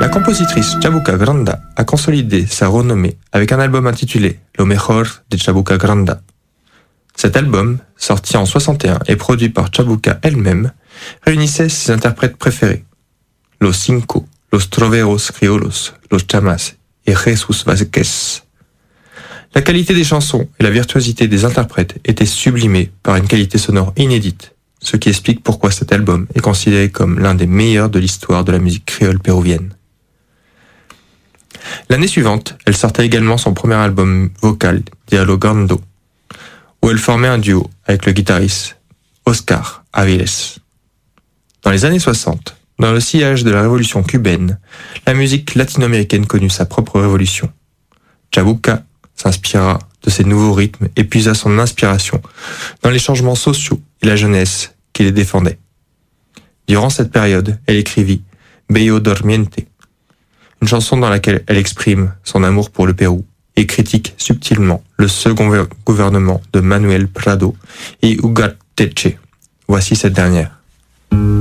La compositrice Chabuca Granda a consolidé sa renommée avec un album intitulé Lo Mejor de Chabuca Granda. Cet album, sorti en 61 et produit par Chabuca elle-même, réunissait ses interprètes préférés, Los Cinco, Los Troveros Criollos, Los Chamas et Jesus Vázquez. La qualité des chansons et la virtuosité des interprètes étaient sublimées par une qualité sonore inédite, ce qui explique pourquoi cet album est considéré comme l'un des meilleurs de l'histoire de la musique créole péruvienne. L'année suivante, elle sortait également son premier album vocal, Dialogando, où elle formait un duo avec le guitariste Oscar Avilés. Dans les années 60, dans le sillage de la révolution cubaine, la musique latino-américaine connut sa propre révolution. Chabuca s'inspira de ces nouveaux rythmes et puisa son inspiration dans les changements sociaux et la jeunesse qui les défendait. Durant cette période, elle écrivit Bello Dormiente, une chanson dans laquelle elle exprime son amour pour le Pérou et critique subtilement le second gouvernement de Manuel Prado et Ugarteche. Voici cette dernière.